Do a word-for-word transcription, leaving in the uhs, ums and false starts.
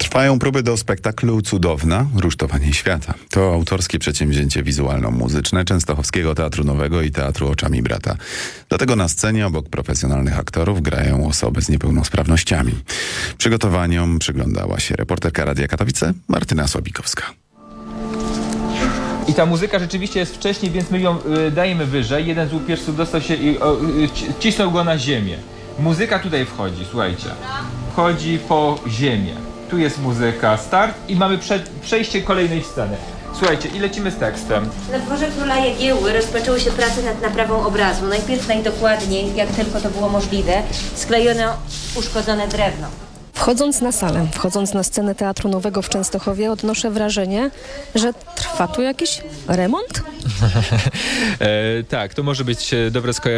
Trwają próby do spektaklu Cudowna – Rusztowanie świata. To autorskie przedsięwzięcie wizualno-muzyczne Częstochowskiego Teatru Nowego i Teatru Oczami Brata. Dlatego na scenie obok profesjonalnych aktorów grają osoby z niepełnosprawnościami. Przygotowaniom przyglądała się reporterka Radia Katowice Martyna Słabikowska. I ta muzyka rzeczywiście jest wcześniej, więc my ją y, dajemy wyżej. Jeden z łupieżców dostał się i o, y, cisnął go na ziemię. Muzyka tutaj wchodzi, słuchajcie. Wchodzi po ziemię. Tu jest muzyka, start i mamy prze, przejście kolejnej sceny. Słuchajcie, i lecimy z tekstem. Na dworze Króla Jagiełły rozpoczęły się prace nad naprawą obrazu. Najpierw najdokładniej, jak tylko to było możliwe, sklejono uszkodzone drewno. Wchodząc na salę, wchodząc na scenę Teatru Nowego w Częstochowie, odnoszę wrażenie, że trwa tu jakiś remont? e, tak, to może być dobre skojarzenie.